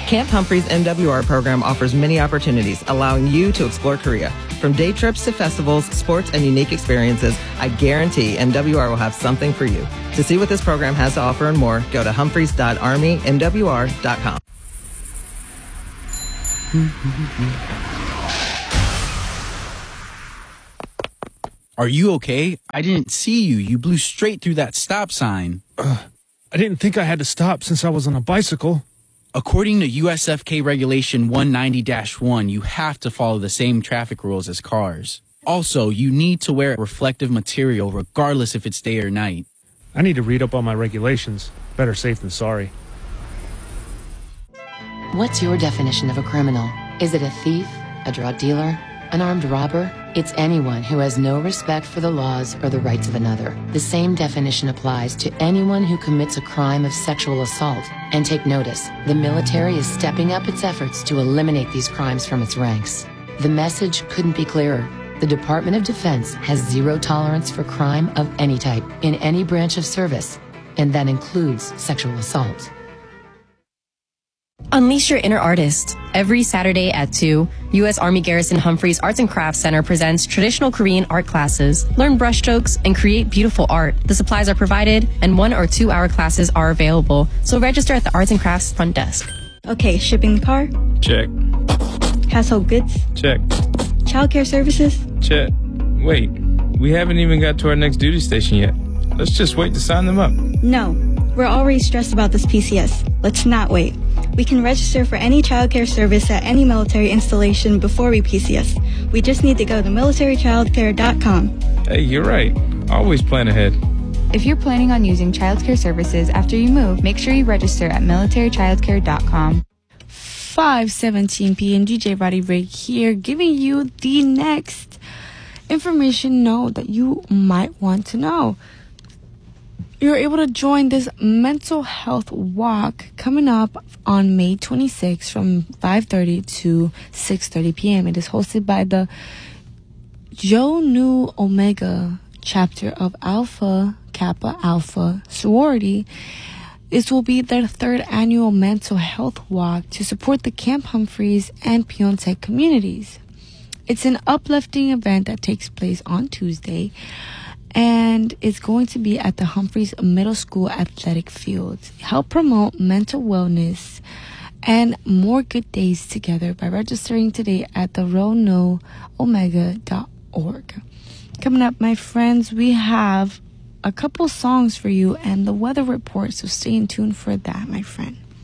Camp Humphreys MWR program offers many opportunities, allowing you to explore Korea. From day trips to festivals, sports, and unique experiences, I guarantee MWR will have something for you. To see what this program has to offer and more, go to humphreys.armymwr.com. Are you okay? I didn't see you. You blew straight through that stop sign. I didn't think I had to stop since I was on a bicycle. According to USFK Regulation 190-1, you have to follow the same traffic rules as cars. Also, you need to wear reflective material regardless if it's day or night. I need to read up on my regulations. Better safe than sorry. What's your definition of a criminal? Is it a thief, a drug dealer, an armed robber? It's anyone who has no respect for the laws or the rights of another. The same definition applies to anyone who commits a crime of sexual assault. And take notice, the military is stepping up its efforts to eliminate these crimes from its ranks. The message couldn't be clearer. The Department of Defense has zero tolerance for crime of any type in any branch of service, and that includes sexual assault. Unleash your inner artist. Every Saturday at 2, U.S. Army Garrison Humphreys Arts and Crafts Center presents traditional Korean art classes. Learn brushstrokes and create beautiful art. The supplies are provided, and 1 or 2 hour classes are available. So register at the Arts and Crafts front desk. Okay, shipping the car? Check. Household goods? Check. Childcare services? Check. Wait, we haven't even got to our next duty station yet. Let's just wait to sign them up. No, we're already stressed about this PCS. Let's not wait. We can register for any childcare service at any military installation before we PCS. We just need to go to militarychildcare.com. Hey, you're right. Always plan ahead. If you're planning on using childcare services after you move, make sure you register at militarychildcare.com. 5:17 p.m. DJ Roddy Rig here, giving you the next information note that you might want to know. You're able to join this mental health walk coming up on May 26th from 5:30 to 6:30 p.m. It is hosted by the Rho Nu Omega chapter of Alpha Kappa Alpha sorority. This will be their 3rd annual mental health walk to support the Camp Humphreys and Pyeongtaek communities. It's an uplifting event that takes place on Tuesday, and it's going to be at the Humphreys Middle School athletic fields. Help promote mental wellness and more good days together by registering today at the rhonuomega.org. Coming up, my friends, we have a couple songs for you and the weather report, so stay in tune for that, my friend.